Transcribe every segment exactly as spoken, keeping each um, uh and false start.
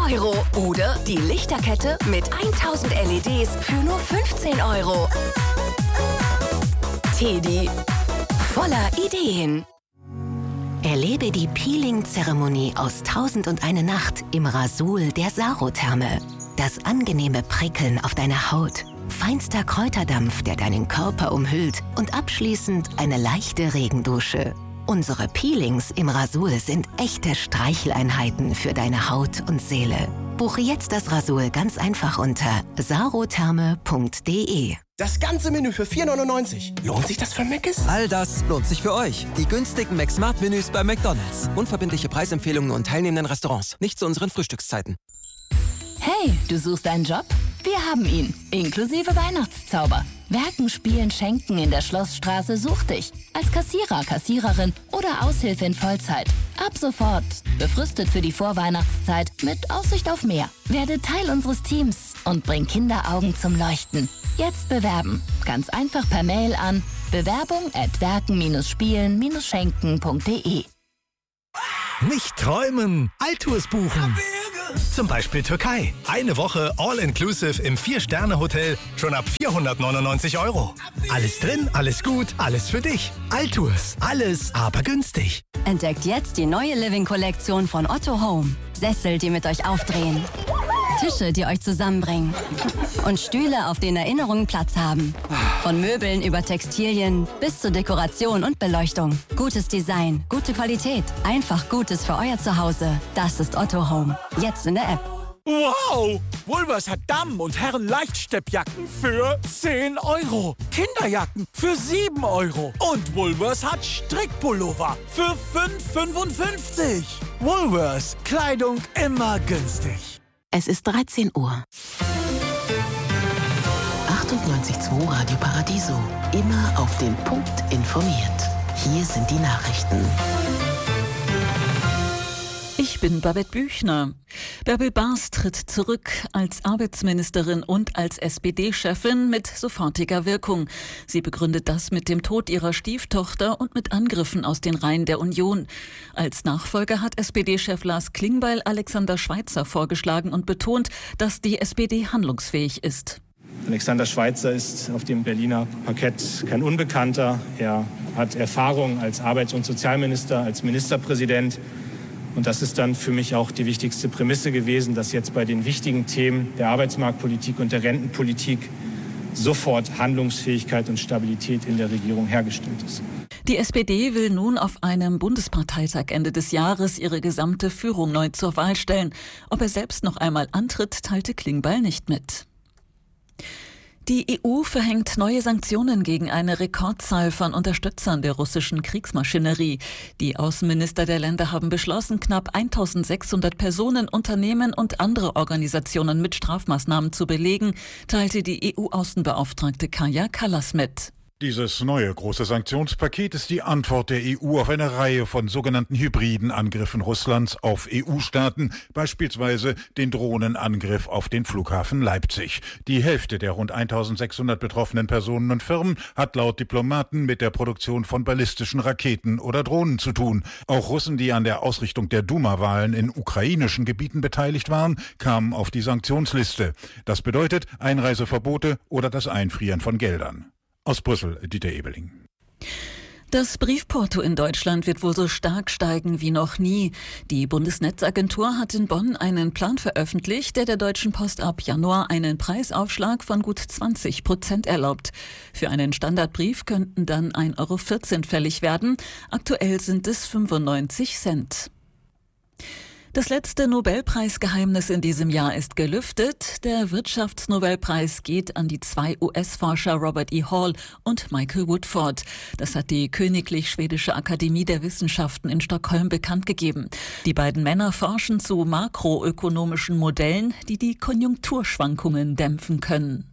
Euro. Oder die Lichterkette mit tausend L E Ds für nur fünfzehn Euro. Teddy, voller Ideen. Erlebe die Peeling-Zeremonie aus Tausend und eine Nacht im Rasul der Sarotherme. Das angenehme Prickeln auf deiner Haut, feinster Kräuterdampf, der deinen Körper umhüllt und abschließend eine leichte Regendusche. Unsere Peelings im Rasul sind echte Streicheleinheiten für deine Haut und Seele. Buche jetzt das Rasul ganz einfach unter sarotherme punkt de. Das ganze Menü für vier neunundneunzig. Lohnt sich das für Mc's? All das lohnt sich für euch. Die günstigen McSmart-Menüs bei McDonald's. Unverbindliche Preisempfehlungen und teilnehmenden Restaurants. Nicht zu unseren Frühstückszeiten. Hey, du suchst einen Job? Wir haben ihn. Inklusive Weihnachtszauber. Werken, Spielen, Schenken in der Schlossstraße sucht dich. Als Kassierer, Kassiererin oder Aushilfe in Vollzeit. Ab sofort. Befristet für die Vorweihnachtszeit mit Aussicht auf mehr. Werde Teil unseres Teams und bring Kinderaugen zum Leuchten. Jetzt bewerben. Ganz einfach per Mail an bewerbung at werken spielen schenken punkt de. Nicht träumen, Altours buchen. Zum Beispiel Türkei. Eine Woche All-Inclusive im Vier-Sterne-Hotel schon ab vierhundertneunundneunzig Euro. Alles drin, alles gut, alles für dich. Altours. Alles, aber günstig. Entdeckt jetzt die neue Living-Kollektion von Otto Home. Sessel, die mit euch aufdrehen. Tische, die euch zusammenbringen. Und Stühle, auf denen Erinnerungen Platz haben. Von Möbeln über Textilien bis zur Dekoration und Beleuchtung. Gutes Design, gute Qualität. Einfach Gutes für euer Zuhause. Das ist Otto Home. Jetzt in der App. Wow! Woolworths hat Damen- und Herren-Leichtsteppjacken für zehn Euro. Kinderjacken für sieben Euro. Und Woolworths hat Strickpullover für fünf fünfundfünfzig. Woolworths. Kleidung immer günstig. Es ist dreizehn Uhr. achtundneunzig Komma zwei Radio Paradiso. Immer auf den Punkt informiert. Hier sind die Nachrichten. Ich bin Babette Büchner. Bärbel Baas tritt zurück als Arbeitsministerin und als S P D-Chefin mit sofortiger Wirkung. Sie begründet das mit dem Tod ihrer Stieftochter und mit Angriffen aus den Reihen der Union. Als Nachfolger hat S P D-Chef Lars Klingbeil Alexander Schweitzer vorgeschlagen und betont, dass die S P D handlungsfähig ist. Alexander Schweitzer ist auf dem Berliner Parkett kein Unbekannter. Er hat Erfahrung als Arbeits- und Sozialminister, als Ministerpräsident. Und das ist dann für mich auch die wichtigste Prämisse gewesen, dass jetzt bei den wichtigen Themen der Arbeitsmarktpolitik und der Rentenpolitik sofort Handlungsfähigkeit und Stabilität in der Regierung hergestellt ist. Die S P D will nun auf einem Bundesparteitag Ende des Jahres ihre gesamte Führung neu zur Wahl stellen. Ob er selbst noch einmal antritt, teilte Klingbeil nicht mit. Die E U verhängt neue Sanktionen gegen eine Rekordzahl von Unterstützern der russischen Kriegsmaschinerie. Die Außenminister der Länder haben beschlossen, knapp eintausendsechshundert Personen, Unternehmen und andere Organisationen mit Strafmaßnahmen zu belegen, teilte die E U-Außenbeauftragte Kaja Kallas mit. Dieses neue große Sanktionspaket ist die Antwort der E U auf eine Reihe von sogenannten hybriden Angriffen Russlands auf E U-Staaten, beispielsweise den Drohnenangriff auf den Flughafen Leipzig. Die Hälfte der rund eintausendsechshundert betroffenen Personen und Firmen hat laut Diplomaten mit der Produktion von ballistischen Raketen oder Drohnen zu tun. Auch Russen, die an der Ausrichtung der Duma-Wahlen in ukrainischen Gebieten beteiligt waren, kamen auf die Sanktionsliste. Das bedeutet Einreiseverbote oder das Einfrieren von Geldern. Aus Brüssel, Dieter Ebeling. Das Briefporto in Deutschland wird wohl so stark steigen wie noch nie. Die Bundesnetzagentur hat in Bonn einen Plan veröffentlicht, der der Deutschen Post ab Januar einen Preisaufschlag von gut zwanzig Prozent erlaubt. Für einen Standardbrief könnten dann ein Euro vierzehn fällig werden. Aktuell sind es fünfundneunzig Cent. Das letzte Nobelpreisgeheimnis in diesem Jahr ist gelüftet. Der Wirtschaftsnobelpreis geht an die zwei U S-Forscher Robert E. Hall und Michael Woodford. Das hat die Königlich Schwedische Akademie der Wissenschaften in Stockholm bekannt gegeben. Die beiden Männer forschen zu makroökonomischen Modellen, die die Konjunkturschwankungen dämpfen können.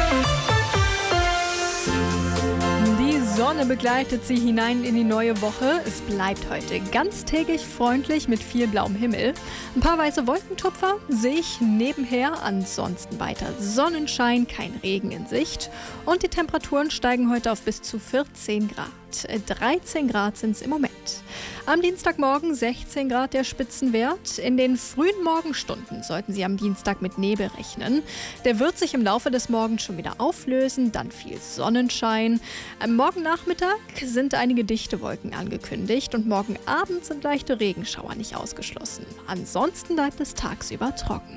Die Sonne begleitet Sie hinein in die neue Woche. Es bleibt heute ganztägig freundlich mit viel blauem Himmel. Ein paar weiße Wolkentupfer sehe ich nebenher. Ansonsten weiter Sonnenschein, kein Regen in Sicht. Und die Temperaturen steigen heute auf bis zu vierzehn Grad. dreizehn Grad sind es im Moment. Am Dienstagmorgen sechzehn Grad der Spitzenwert. In den frühen Morgenstunden sollten Sie am Dienstag mit Nebel rechnen. Der wird sich im Laufe des Morgens schon wieder auflösen, dann viel Sonnenschein. Am Morgennachmittag sind einige dichte Wolken angekündigt und morgen Abend sind leichte Regenschauer nicht ausgeschlossen. Ansonsten bleibt es tagsüber trocken.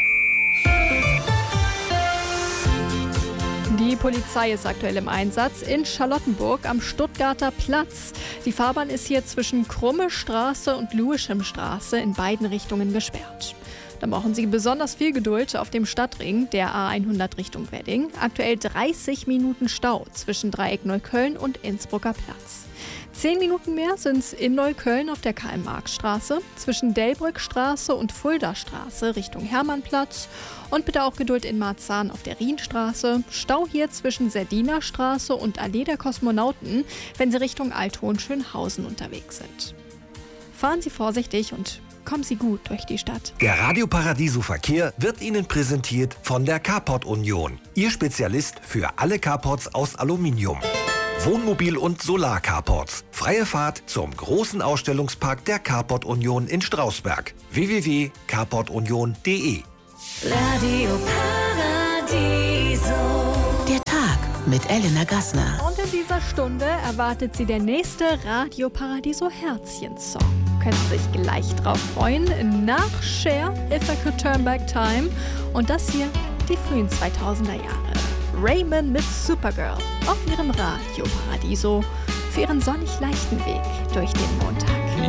Die Polizei ist aktuell im Einsatz in Charlottenburg am Stuttgarter Platz. Die Fahrbahn ist hier zwischen Krumme Straße und Lewisham-Straße in beiden Richtungen gesperrt. Da brauchen Sie besonders viel Geduld auf dem Stadtring, der A hundert Richtung Wedding. Aktuell dreißig Minuten Stau zwischen Dreieck Neukölln und Innsbrucker Platz. Zehn Minuten mehr sind es in Neukölln auf der Karl-Marx-Straße, zwischen Delbrückstraße und Fuldastraße Richtung Hermannplatz. Und bitte auch Geduld in Marzahn auf der Rienstraße. Stau hier zwischen Serdiner Straße und Allee der Kosmonauten, wenn Sie Richtung Altona-Schönhausen unterwegs sind. Fahren Sie vorsichtig und kommen Sie gut durch die Stadt. Der Radio Paradiso Verkehr wird Ihnen präsentiert von der Carport Union. Ihr Spezialist für alle Carports aus Aluminium. Wohnmobil- und Solar-Carports. Freie Fahrt zum großen Ausstellungspark der Carport Union in Strausberg. w w w punkt carport union punkt d e. Radio Paradiso. Der Tag mit Elena Gassner. Und in dieser Stunde erwartet Sie der nächste Radio Paradiso Herzchen-Song. Können Sie sich gleich drauf freuen. Nach Cher, If I Could Turn Back Time. Und das hier die frühen zweitausender Jahre. Raymond mit Supergirl auf Ihrem Radio Paradiso für Ihren sonnig leichten Weg durch den Montag.